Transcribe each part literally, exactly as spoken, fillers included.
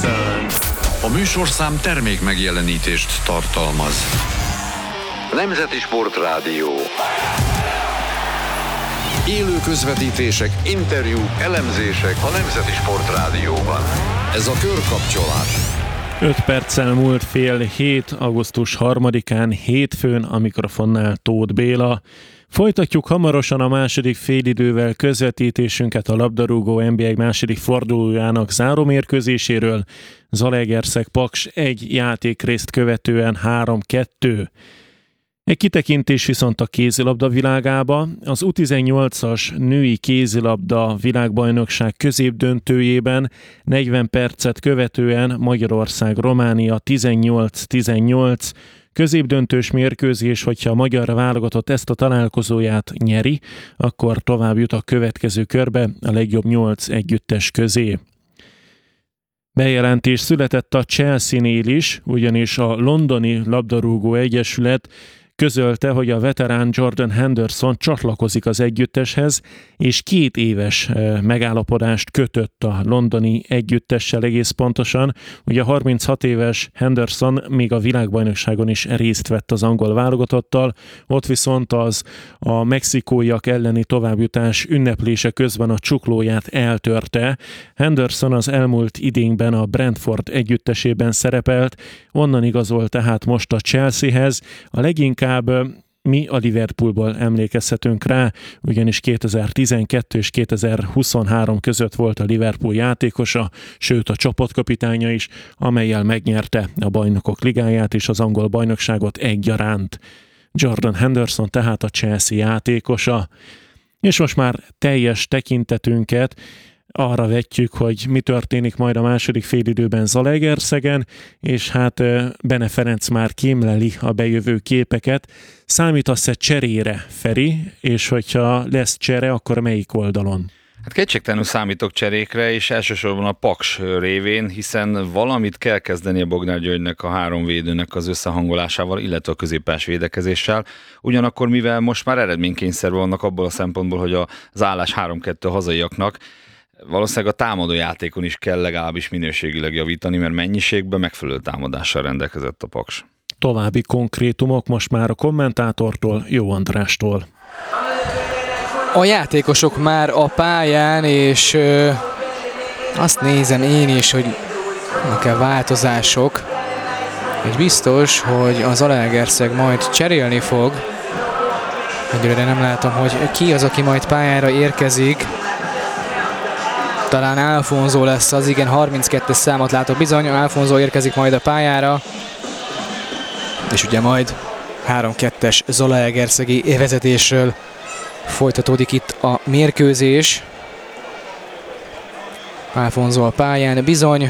A műsorszám termék megjelenítést tartalmaz. Nemzeti Sportrádió. Élő közvetítések, interjúk, elemzések a Nemzeti Sportrádióban. Ez a körkapcsolás. öt perccel múlt fél hét, augusztus harmadikán, hétfőn, a mikrofonnál Tóth Béla. Folytatjuk hamarosan a második félidővel közvetítésünket a labdarúgó en bé á második fordulójának zárómérkőzéséről. Zalaegerszeg-Paks egy játékrészt követően három kettő. Egy kitekintés viszont a kézilabda világába. Az U tizennyolcas női kézilabda világbajnokság középdöntőjében negyven percet követően Magyarország-Románia tizennyolc tizennyolc. Középdöntős mérkőzés, hogyha a magyar válogatott ezt a találkozóját nyeri, akkor tovább jut a következő körbe a legjobb nyolc együttes közé. Bejelentés született a Chelsea-nél is, ugyanis a Londoni Labdarúgó Egyesület közölte, hogy a veterán Jordan Henderson csatlakozik az együtteshez, és két éves megállapodást kötött a londoni együttessel egész pontosan. Ugye a harminchat éves Henderson még a világbajnokságon is részt vett az angol válogatottal, ott viszont az a mexikóiak elleni továbbjutás ünneplése közben a csuklóját eltörte. Henderson az elmúlt idényben a Brentford együttesében szerepelt, onnan igazolt tehát most a Chelseahez. A leginkább mi a Liverpoolból emlékezhetünk rá, ugyanis kétezer-tizenkettő és kétezer-huszonhárom között volt a Liverpool játékosa, sőt a csapatkapitánya is, amellyel megnyerte a Bajnokok Ligáját és az angol bajnokságot egyaránt. Jordan Henderson tehát a Chelsea játékosa. És most már teljes tekintetünket arra vetjük, hogy mi történik majd a második félidőben Zalaegerszegen, és hát Bene Ferenc már kémleli a bejövő képeket. Számítasz-e cserére, Feri, és hogyha lesz csere, akkor melyik oldalon? Hát kétségtelenül számítok cserékre, és elsősorban a Paks révén, hiszen valamit kell kezdeni a Bognár Györgynek, a három védőnek az összehangolásával, illetve a középpályás védekezéssel. Ugyanakkor, mivel most már eredménykényszerben vannak abból a szempontból, hogy az állás három kettő hazaiaknak, valószínűleg a támadó játékon is kell legalábbis minőségileg javítani, mert mennyiségben megfelelő támadással rendelkezett a Paks. További konkrétumok most már a kommentátortól, Jó Andrástól. A játékosok már a pályán, és ö, azt nézem én is, hogy vannak-e változások. És biztos, hogy az Zalaegerszeg majd cserélni fog. Egyelőre nem látom, hogy ki az, aki majd pályára érkezik. Talán Alfonso lesz az, igen, harminckettes számot látok bizony, Alfonso érkezik majd a pályára, és ugye majd három kettes zalaegerszegi vezetésről folytatódik itt a mérkőzés. Alfonso a pályán bizony.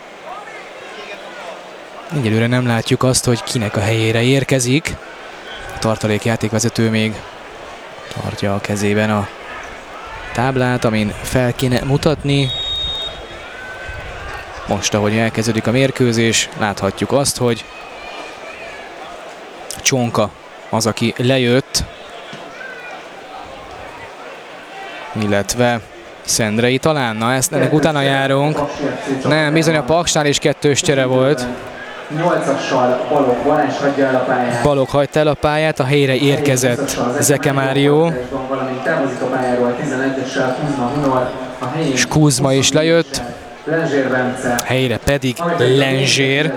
Egyelőre nem látjuk azt, hogy kinek a helyére érkezik. A tartalékjátékvezető még tartja a kezében a táblát, amin fel kéne mutatni. Most, ahogy elkezdődik a mérkőzés, láthatjuk azt, hogy Csonka az, aki lejött, illetve Szendrei talán, na ezt ennek utána járunk. Nem, bizony a Paksnál is kettős csere volt. nyolcassal Balogh Balázs hagyja el a pályát. Balogh hagyta el a pályát, a helyre érkezett Zeke Mário. És Kuzma is lejött. Helyre pedig Lenzsér.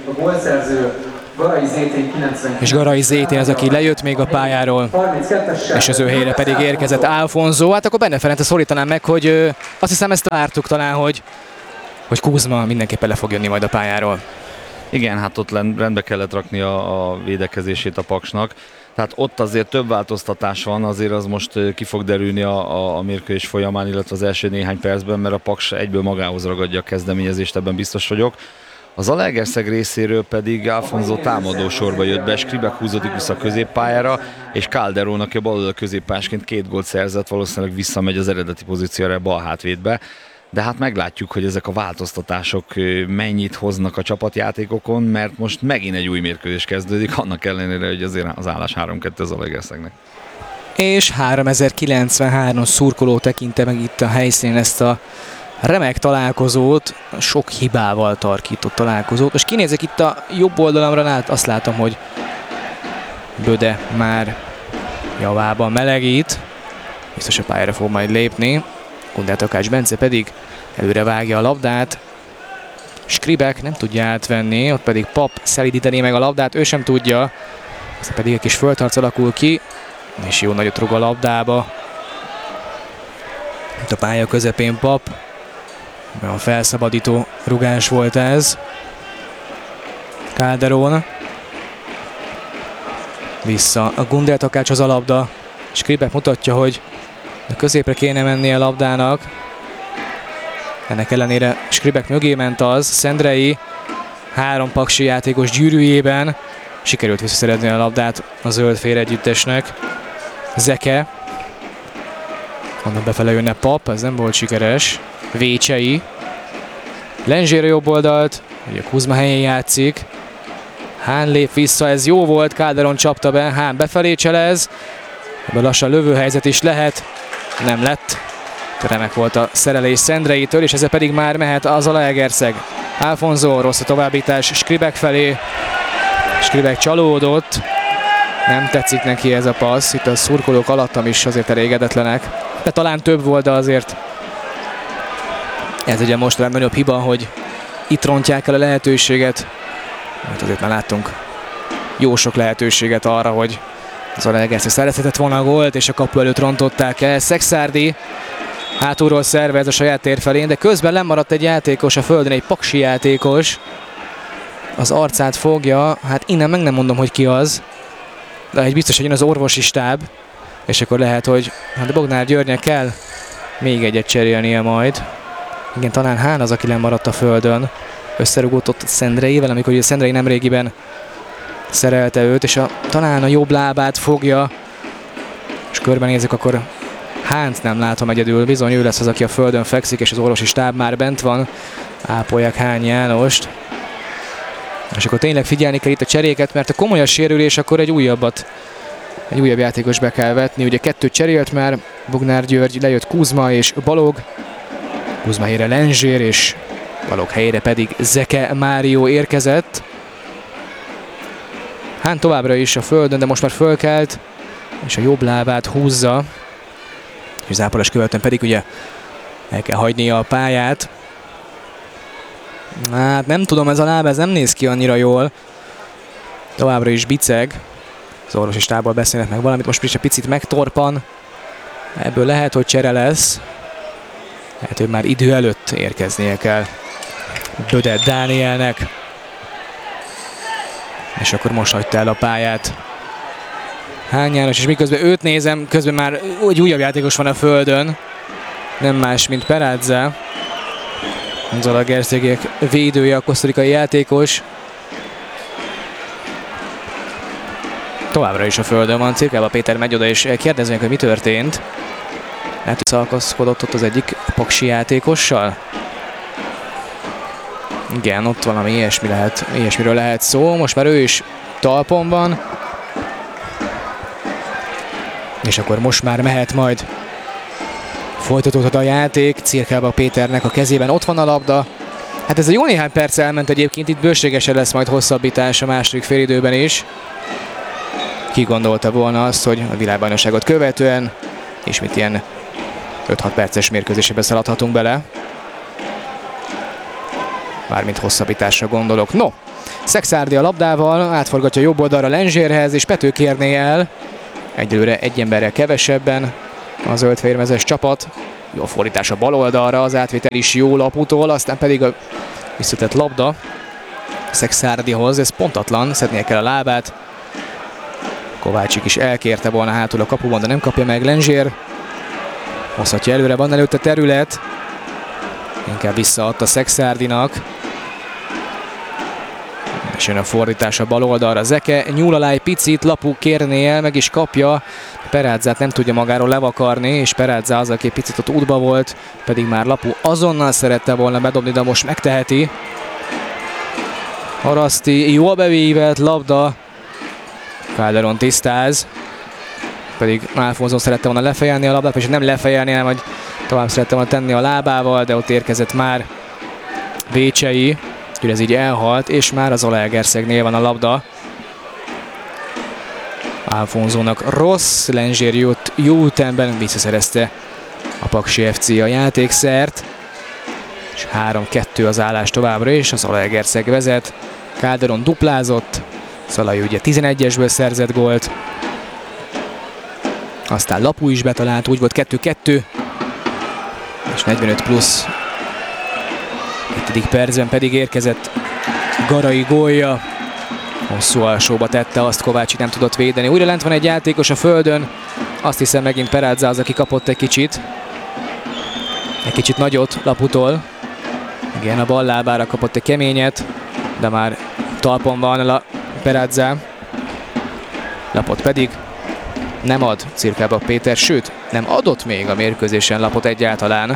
És Garai Zétén az, aki lejött még a pályáról. És az ő helyre pedig érkezett Alfonso. Hát akkor Bene Ferenc szólítanám meg, hogy ö, azt hiszem ezt vártuk talán, hogy, hogy Kuzma mindenképpen le fog jönni majd a pályáról. Igen, hát ott rendbe kellett rakni a, a védekezését a Paksnak. Tehát ott azért több változtatás van, azért az most ki fog derülni a, a, a mérkőzés folyamán, illetve az első néhány percben, mert a Paks egyből magához ragadja a kezdeményezést, ebben biztos vagyok. A Zalaegerszeg részéről pedig Alfonso támadó sorba jött be, Skribek húzódik vissza a középpályára, és Calderón, aki a baloldal középpályásként két gólt szerzett, valószínűleg visszamegy az eredeti pozícióra bal hátvédbe. De hát meglátjuk, hogy ezek a változtatások mennyit hoznak a csapatjátékokon, mert most megint egy új mérkőzés kezdődik, annak ellenére, hogy azért az állás három kettő az Zalaegerszegnek. És háromezer-kilencvenhárom szurkoló tekinte meg itt a helyszínen ezt a remek találkozót, sok hibával tarkított találkozót. Most kinézek itt a jobb oldalamra, azt látom, hogy Böde már javában melegít. Biztos a pályára fog majd lépni. Gundel Takács Bence pedig előre vágja a labdát. Skribek nem tudja átvenni, ott pedig Pap szelídíteni meg a labdát, ő sem tudja. Aztán pedig egy kis földharc alakul ki, és jó nagyot rúg a labdába. Itt a pálya közepén Pap. A felszabadító rugás volt ez. Calderón. Vissza a Gundel Takácshoz a labda. Skribek mutatja, hogy a középre kéne mennie a labdának. Ennek ellenére Skribek mögé ment az. Szendrei három paksi játékos gyűrűjében. Sikerült visszaszerezni a labdát a zöld-fér együttesnek. Zeke. Onnan befele jönne Pap, ez nem volt sikeres. Vécsei. Lenzsére jobb oldalt, ugye Kuzma helyén játszik. Hán lép vissza, ez jó volt, Calderón csapta be, Hán befelé cselez. Ebből lassan lövőhelyzet is lehet, nem lett. Remek volt a szerelés Szendreitől, és ezzel pedig már mehet az Zalaegerszeg. Alfonso, rossz a továbbítás Skribek felé. Skribek csalódott, nem tetszik neki ez a passz, itt a szurkolók alattam is azért elégedetlenek. De talán több volt, de azért ez ugye most a legnagyobb hiba, hogy itt rontják el a lehetőséget. Mert azért már láttunk jó sok lehetőséget arra, hogy az Zalaegerszeg szerezhetett volna a gólt, és a kapu előtt rontották el. Szekszárdi hátulról szervez a saját tér felén, de közben lemaradt egy játékos a földön, egy paksi játékos. Az arcát fogja, hát innen meg nem mondom, hogy ki az, de egy biztos, hogy jön az orvosi stáb, és akkor lehet, hogy hát Bognár Györgynek kell még egyet cserélnie majd. Igen, talán Hán az, aki lemaradt a földön. Összerugott ott Szendreivel, amikor ugye Szendrei nemrégiben szerelte őt, és a, talán a jobb lábát fogja, és körbenézzük, akkor Hánt nem látom egyedül, bizony ő lesz az, aki a földön fekszik, és az orvosi stáb már bent van, ápolják Hán Jánost. És akkor tényleg figyelni kell itt a cseréket, mert a komoly a sérülés, akkor egy újabbat, egy újabb játékos be kell vetni. Ugye kettőt cserélt már Bognár György, lejött Kuzma és Balog. Kuzma helyére Lenzsér, és Balog helyére pedig Zeke Mário érkezett. Hán továbbra is a földön, de most már fölkelt, és a jobb lábát húzza. És zápolás követően pedig ugye el kell hagynia a pályát. Hát nem tudom, ez a láb, ez nem néz ki annyira jól. Továbbra is biceg. Az orvosi stábból beszélnek meg valamit, most is egy picit megtorpan. Ebből lehet, hogy csere lesz. Lehet, hogy már idő előtt érkeznie kell Böde Dánielnek. És akkor most hagyta el a pályát Hán János, és miközben őt nézem, közben már egy újabb játékos van a földön. Nem más, mint Peradze. Az Zalaegerszegek védője, a kosztarikai játékos. Továbbra is a földön van, Cirkába Péter megy oda, és kérdezünk, hogy mi történt. Lehet, hogy szalkaszkodott ott az egyik paksi játékossal? Igen, ott valami ilyesmi lehet, ilyesmiről lehet szó. Most már ő is talpon van. És akkor most már mehet majd. Folytatódhat a játék, Cirkába Péternek a kezében ott van a labda. Hát ez a jó néhány perc elment egyébként, itt bőségesen lesz majd hosszabbítás a második félidőben is. Ki gondolta volna azt, hogy a világbajnokságot követően ismét ilyen öt-hat perces mérkőzésébe szaladhatunk bele. Mármint hosszabbításra gondolok. No, Szekszárdi a labdával, átforgatja jobb oldalra Lenzsérhez, és Pető kérné el. Egyelőre egy emberrel kevesebben a zöldfehérmezes csapat. Jó fordítás a bal oldalra, az átvétel is jó Laputól, aztán pedig a visszatett labda Szekszárdihoz, ez pontatlan, szednie kell a lábát. Kovácsik is elkérte volna hátul a kapuban, de nem kapja meg Lenzsér. Hozhatja előre, van előtte terület. Inkább visszaadta Szekszárdinak. És jön a fordítás a bal oldalra. Zeke nyúl alá egy picit, Lapu kérné el, meg is kapja. Perádzát nem tudja magáról levakarni, és Perádza az, aki egy picit ott útba volt, pedig már Lapu azonnal szerette volna bedobni, de most megteheti. Haraszti, jól bevívett labda. Calderón tisztáz. Pedig Alfonso szerette volna lefejelni a labdát, és nem lefejelni, hanem hogy Tovább szerettem volna tenni a lábával, de ott érkezett már Vécsei, úgyhogy ez így elhalt, és már az Zalaegerszegnél van a labda. Alfonzónak rossz, Lengér jó, jó ütemben visszaszerezte a Paksi ef cé a játékszert, és három kettő az állás továbbra is, az Zalaegerszeg vezet, Calderon duplázott, Szalai ugye tizenegyesből szerzett gólt, aztán Lapú is betalált, úgy volt kettő kettő, és negyvenöt plusz hettedik percben pedig érkezett Garai gólja. Hosszú alsóba tette, azt Kovácsi nem tudott védeni. Újra lent van egy játékos a földön, azt hiszem megint Peradza az, aki kapott egy kicsit. Egy kicsit nagyot Laputól. Igen, a bal lábára kapott egy keményet, de már talpon van a Peradza. Lapot pedig nem ad Cirkába Péter, sőt, nem adott még a mérkőzésen Lapot egyáltalán.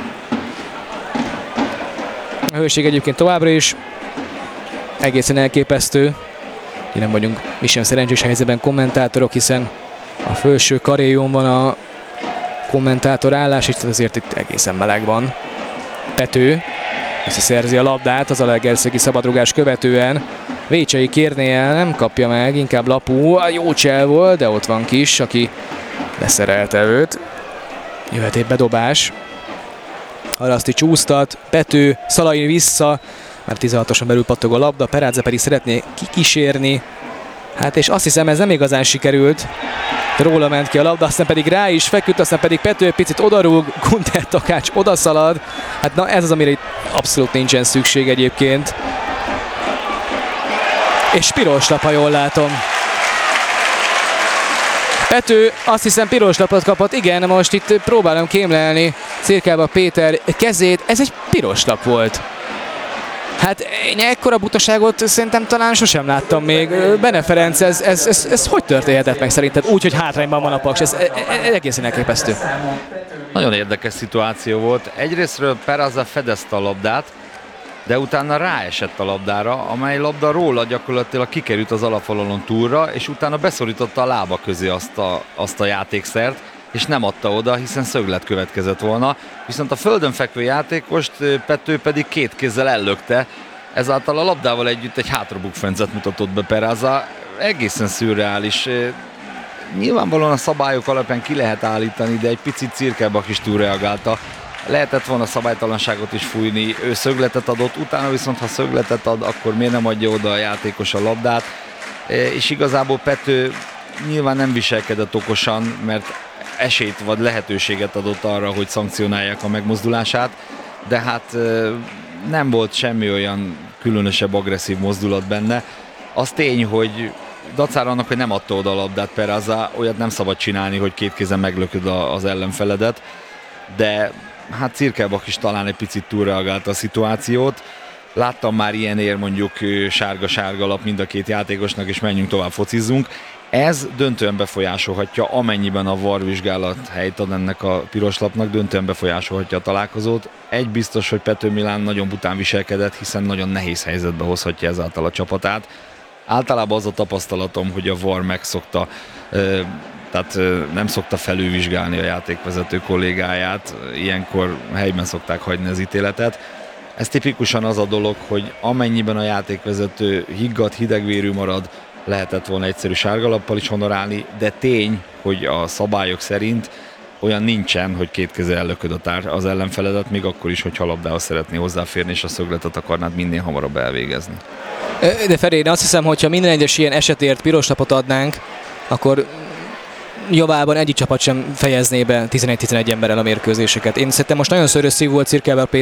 A hőség egyébként továbbra is egészen elképesztő. Mi nem vagyunk mi sem szerencsés helyzetben kommentátorok, hiszen a felső karéjon van a kommentátor állás, és azért itt egészen meleg van. Pető összeszerzi a labdát az Zalaegerszegi szabadrugás követően. Vécsei kérné el, nem kapja meg, inkább Lapú. Jó csel volt, de ott van Kis, aki leszerelte őt. Jöhet egy bedobás. Haraszti csúsztat, Pető, Szalai vissza, mert tizenhatoson belül pattog a labda, Peradza pedig szeretné kikísérni. Hát és azt hiszem ez nem igazán sikerült. Róla ment ki a labda, aztán pedig rá is feküdt, aztán pedig Pető egy picit odarúg, Gunter Takács odaszalad. Hát na ez az, amire itt abszolút nincsen szükség egyébként. És piros lap, ha jól látom. Pető azt hiszem piros lapot kapott, igen, most itt próbálom kémlelni Cirkába Péter kezét, ez egy piros lap volt. Hát én ekkora butaságot szerintem talán sosem láttam még. Bene Ferenc, ez, ez, ez, ez hogy történhetett meg szerinted? Úgy, hogy hátrányban van a Paks, ez, ez egészen elképesztő. Nagyon érdekes szituáció volt. Egyrésztről Peradza fedezte a labdát, de utána ráesett a labdára, amely labda róla gyakorlatilag kikerült az alapvonalon túlra, és utána beszorította a lába közé azt a, azt a játékszert, és nem adta oda, hiszen szöglet következett volna. Viszont a földön fekvő játékost Pető pedig két kézzel ellökte, ezáltal a labdával együtt egy hátrabukfencet mutatott be Peradza. Egészen szürreális. Nyilvánvalóan a szabályok alapján ki lehet állítani, de egy picit Cirkelbach is túlreagálta. Lehetett volna szabálytalanságot is fújni, ő szögletet adott, utána viszont ha szögletet ad, akkor miért nem adja oda a játékos a labdát. És igazából Pető nyilván nem viselkedett okosan, mert esélyt vagy lehetőséget adott arra, hogy szankcionálják a megmozdulását, de hát nem volt semmi olyan különösebb agresszív mozdulat benne. Az tény, hogy dacára annak, hogy nem adta oda a labdát Peradza, olyat nem szabad csinálni, hogy két kézen meglököd az ellenfeledet, de hát Cirkelbach is talán egy picit túlreagálta a szituációt. Láttam már ilyenért mondjuk sárga-sárga lap mind a két játékosnak, és menjünk tovább, focizzunk. Ez döntően befolyásolhatja, amennyiben a vé á er vizsgálat helyt ad ennek a piros lapnak, döntően befolyásolhatja a találkozót. Egy biztos, hogy Pető Milán nagyon bután viselkedett, hiszen nagyon nehéz helyzetbe hozhatja ezáltal a csapatát. Általában az a tapasztalatom, hogy a vé á er megszokta, tehát nem szokta felülvizsgálni a játékvezető kollégáját, ilyenkor helyben szokták hagyni az ítéletet. Ez tipikusan az a dolog, hogy amennyiben a játékvezető higgadt, hidegvérű marad, lehetett volna egyszerű sárgalappal is honorálni, de tény, hogy a szabályok szerint olyan nincsen, hogy két kézzel ellököd a tár az ellenfeledet, még akkor is, hogyha labdához szeretné hozzáférni, és a szögletet akarnád minél hamarabb elvégezni. De Feri, én azt hiszem, hogyha minden egyes ilyen esetért piros lapot adnánk, akkor javában egyik csapat sem fejezné be tizenegy-tizenegy emberrel a mérkőzéseket. Én szerintem most nagyon szörös szív volt Cirkelbach Péter